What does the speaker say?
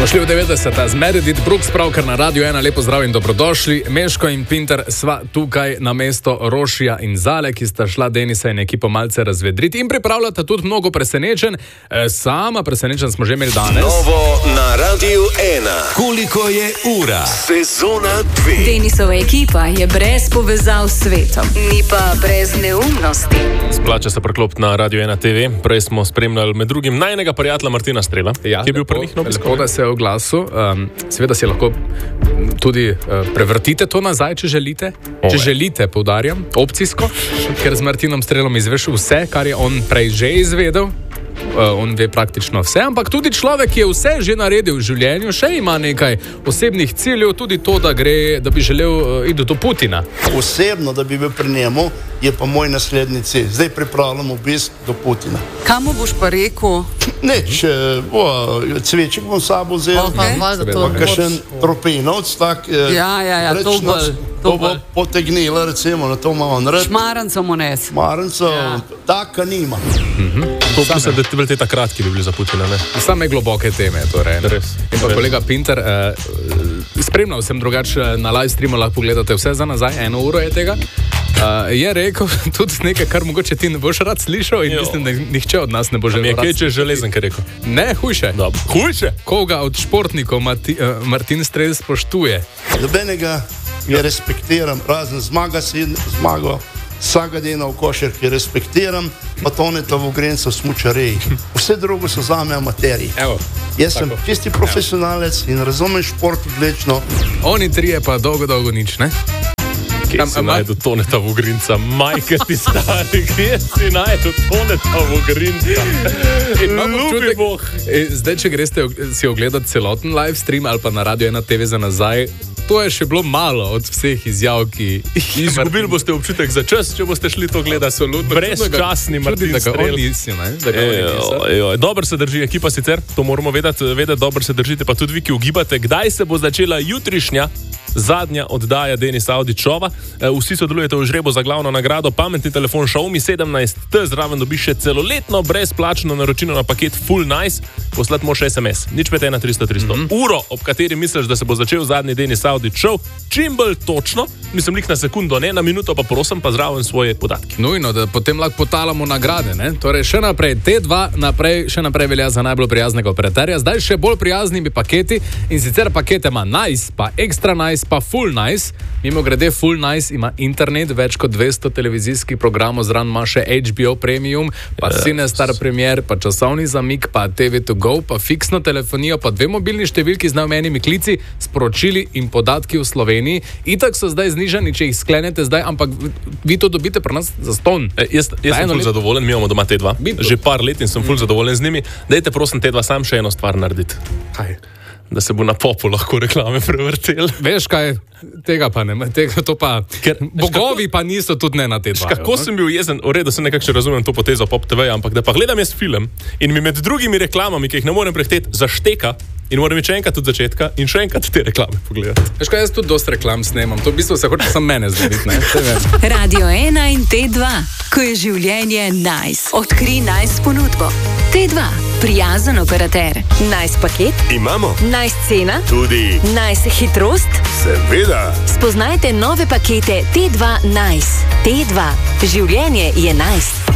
Smo šli v 90. z Meredith Brooks, pravkar na Radio 1. Lepo zdrav in dobrodošli. Meško in Pinter sva tukaj na mesto Rošija in Zale, ki sta šla Denisa in ekipo malce razvedriti in pripravljata tudi mnogo presenečen. Sama presenečen smo že imeli danes. Novo na Radio 1. Koliko je ura? Sezona 2. Denisova ekipa je brez povezav s svetom, ni pa brez neumnosti. Splača se preklopiti na Radio 1 TV. Prej smo spremljali med drugim najnega prijatelja Martina Strela, ki je bil prvih noviskov. Lepo, da se je oglasil. Seveda si lahko tudi prevrtite to nazaj, če želite. Če želite, poudarjam, opcijsko, ker z Martinom Strelom izveš vse, kar je on prej že izvedel. On ve praktično vse, ampak tudi človek, ki je vse že naredil v življenju, še ima nekaj osebnih ciljev, tudi to, da bi želel iti do Putina. Osebno, da bi bil pri njemu, je pa moj naslednji cilj. Zdaj pripravljam obisk do Putina. Kam boš pa rekel? Neč, cveček bom sabo vzel, kakšen tropinovc, tak. To bo potegnila, recimo, na to malo nared. Šmaranco mu nes. Šmaranco, taka nima. To mislim, da ti bili te kratki bi bili za Putina, ne? Same globoke teme, torej. Res. In pa kolega Pinter, spremljal sem drugače na live streamu, lahko pogledate vse za nazaj, 1 uro je tega. Je rekel tudi nekaj, kar mogoče ti ne boš rad slišal in mislim, da nihče od nas ne bo želel. Nekaj, če železen, kaj rekel. Ne, hujše. Hujše? Koga od športnikov Martin Strel spoštuje? Dobenega je respektiram, razen zmago, Sagadina v košarki respektiram, pa Toneta Vogrinca v smučareji. Vse drugo so zame amaterji. Jaz sem čisti profesionalec in razumem šport odlično. Oni trije pa dolgo nič, ne? Kje si najdu Toneta Vogrinca? Majke ti stari, kje si najdu Toneta Vogrinca? Ljubi Bog. Zdaj, če greste si ogledati celoten live stream ali pa na Radio 1 TV za nazaj, to je še bilo malo od vseh izjav, ki... Izgubili boste občutek za čas, če boste šli to gledati. Brezčasni Martin Strel. Dobro se drži ekipa sicer, to moramo vedeti, dobro se držite, pa tudi vi, ki ugibate, kdaj se bo začela jutrišnja zadnja oddaja Denisa Avdićova. Vsi sodelujete v žrebu za glavno nagrado pametni telefon Xiaomi 17T, zraven dobiš še celoletno brezplačno naročilo na paket Full Nice, poslati moš SMS, nič 513-300-300. Uro, ob kateri misliš, da se bo začel zadnji Denis Avdićov, čim bolj točno, mislim lik na sekundo, ne na minuto, pa prosim pa zraven svoje podatke. Nujno, da potem lahko potalamo nagrade, ne? Torej še naprej, T2 še naprej velja za najbolj prijaznega operaterja, zdaj še bolj prijaznimi paketi in sicer pakete ima Nice, pa Extra Nice, pa Full Nice. Mimo grede Full Nice ima internet, več kot 200 televizijskih programov, zraven ima še HBO Premium, pa Cinestar Premier, pa časovni zamik, pa TV2Go, pa fiksno telefonijo, pa 2 mobilni številki z neomenjenimi klici, sporočili in podatki v Sloveniji. Itak so zdaj znižani, če jih sklenete zdaj, ampak vi to dobite pri nas za ston. Jaz sem ful zadovoljen, mi imamo doma T2, že par let in sem ful zadovoljen z njimi. Dajte prosim T2 sam še eno stvar narediti. Kaj? Da se bo na popu lahko reklame prevrtel. Veš kaj, tega pa ne, to pa, ker bogovi pa niso tudi ne na T2. Kako sem bil jezen, v redu, se nekako še razumem to potezo Pop TV, ampak da pa gledam jaz film in mi med drugimi reklamami, ki jih ne morem prehteti, zašteka in moram iti še enkrat od začetka in še enkrat te reklame pogledati. Veš kaj, jaz tudi dosti reklam snemam, to v bistvu se hoče sam mene zgoditi, ne? Radio 1 in T2, ko je življenje nice. Odkri nice ponudbo. T2, prijazen operater. Nice paket? Imamo. Nice cena? Tudi. Nice hitrost? Seveda. Spoznajte nove pakete T2 Nice. T2, življenje je nice.